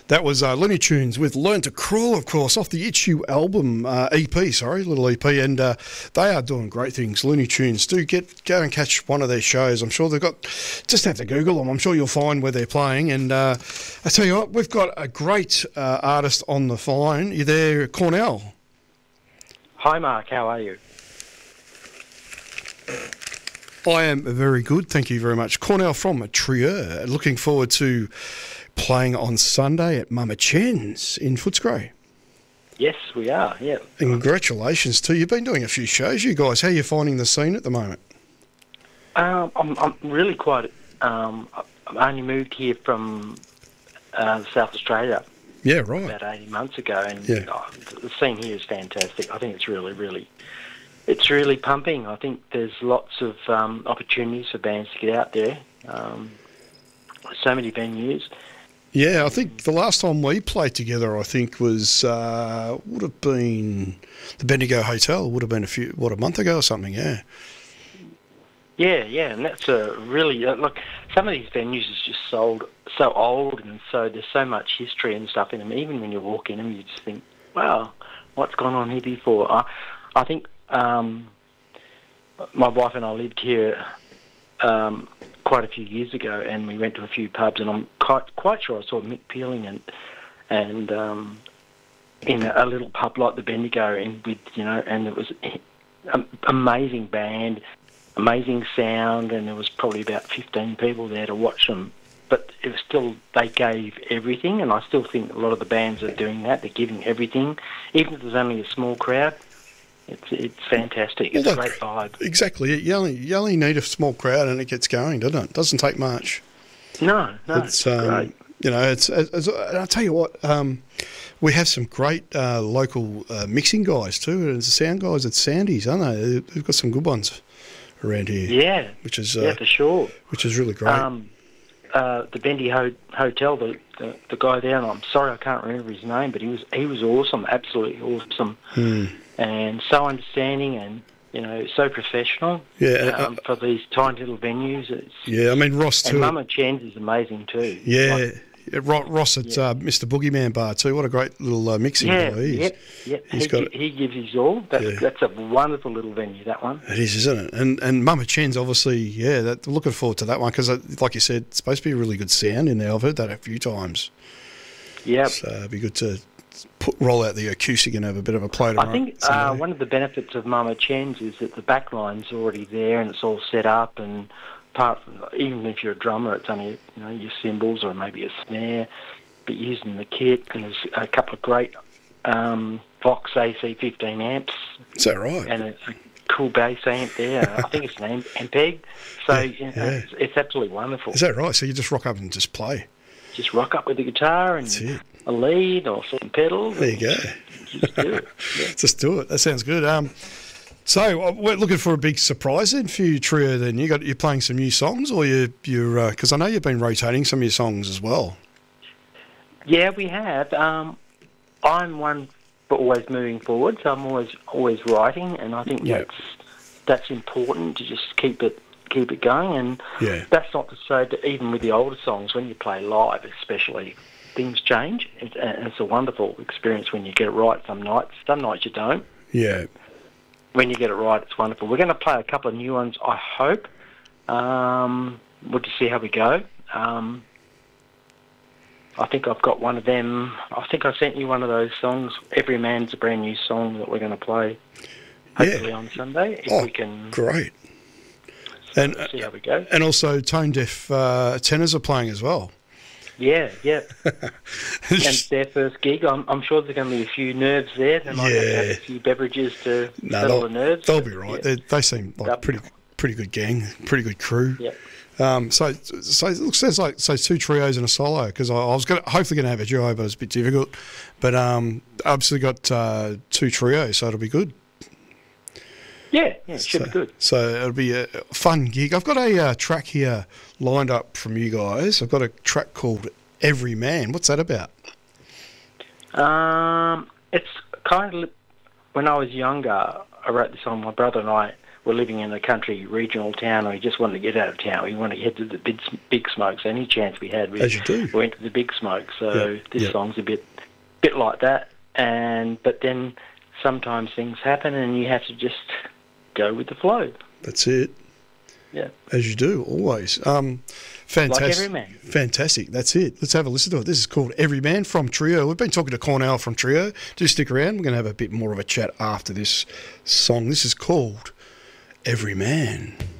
That was Looney Tunes with Learn to Crawl, of course, off the It's You album, little EP, and they are doing great things. Looney Tunes, go and catch one of their shows. I'm sure they've got, just have to Google them. I'm sure you'll find where they're playing. And I tell you what, we've got a great artist on the phone. You there, Cornell? Hi, Mark. How are you? I am very good, thank you very much. Cornell from Trier, looking forward to playing on Sunday at Mama Chen's in Footscray. Yes, we are, yeah. Congratulations to you. You've been doing a few shows, you guys. How are you finding the scene at the moment? I'm really quite... I only moved here from South Australia Yeah, right. about 18 months ago, and Yeah. The scene here is fantastic. I think it's really pumping. I think there's lots of opportunities for bands to get out there. So many venues. Yeah, I think the last time we played together, I think, was would have been the Bendigo Hotel. Would have been a month ago or something. Yeah. Yeah, and that's a really look. Some of these venues is just so old, and so there's so much history and stuff in them. Even when you walk in them, you just think, "Wow, what's gone on here before?" I think my wife and I lived here quite a few years ago, and we went to a few pubs, and I'm quite sure I saw Mick Peeling and in a little pub like the Bendigo, and it was an amazing band, amazing sound, and there was probably about 15 people there to watch them. But it was still, they gave everything, and I still think a lot of the bands are doing that. They're giving everything, even if there's only a small crowd. It's fantastic. It's a great vibe. Exactly. You only need a small crowd and it gets going, doesn't it? It doesn't take much. No, it's great. And I'll tell you what, we have some great local mixing guys too, and sound guys at Sandy's, aren't they? They've got some good ones around here. Yeah, which is for sure. Which is really great. The Bendy Hotel, the guy there, and I'm sorry I can't remember his name, but he was awesome, absolutely awesome. And so understanding and, so professional. Yeah. For these tiny little venues. I mean, Ross too. And Mama Chen's is amazing too. Yeah. Ross at Mr. Boogeyman Bar too. What a great little mixing guy he is. He gives his all. That's a wonderful little venue, that one. It is, isn't it? And Mama Chen's obviously, looking forward to that one because, like you said, it's supposed to be a really good sound in there. I've heard that a few times. Yeah. So it'd be good to roll out the acoustic and have a bit of a play tomorrow. I think one of the benefits of Mama Chen's is that the back line's already there and it's all set up, and even if you're a drummer, it's only your cymbals or maybe a snare, but using the kit, and there's a couple of great Vox AC15 amps. Is that right? And a cool bass amp there. I think it's an Ampeg. So it's absolutely wonderful. Is that right? So you just rock up and just play? Just rock up with the guitar and a lead or some pedals. There you go. Just do it. Yeah. Just do it. That sounds good. So we're looking for a big surprise then for you, Trio. Then you're playing some new songs, or you're because I know you've been rotating some of your songs as well. Yeah, we have. I'm one for always moving forward, so I'm always writing, and I think that's important to just keep it going. And that's not to say that even with the older songs, when you play live, especially, things change. It's a wonderful experience when you get it right. Some nights you don't. Yeah. When you get it right, it's wonderful. We're going to play a couple of new ones, I hope. We'll just see how we go. I think I've got one of them. I think I sent you one of those songs. Every Man's a brand new song that we're going to play, hopefully on Sunday, if we can. Great. So and see how we go. And also Tone Deaf tenors are playing as well. Yeah. And it's their first gig. I'm sure there's going to be a few nerves there. They might have a few beverages to settle the nerves. They'll be right. Yeah. They seem like pretty good gang, pretty good crew. Yeah. So it looks like two trios and a solo, because I was hopefully going to have a duo, but it's a bit difficult. But obviously got two trios, so it'll be good. Yeah, it should be good. So it'll be a fun gig. I've got a track here lined up from you guys. I've got a track called Every Man. What's that about? It's kind of, when I was younger, I wrote this song. My brother and I were living in a country regional town, and we just wanted to get out of town. We wanted to head to the big smoke. So any chance we had, we went to the big smoke. So this song's a bit like that. But then sometimes things happen, and you have to just go with the flow. That's it. Yeah. As you do, always. Fantastic. Like Every Man. Fantastic. That's it. Let's have a listen to it. This is called Every Man from Trio. We've been talking to Cornell from Trio. Do stick around. We're going to have a bit more of a chat after this song. This is called Every Man.